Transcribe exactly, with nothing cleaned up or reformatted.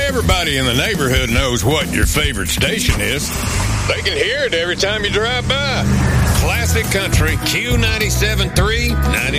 Everybody in the neighborhood knows what your favorite station is. They can hear it every time you drive by. Classic Country Q ninety-seven point three, ninety-nine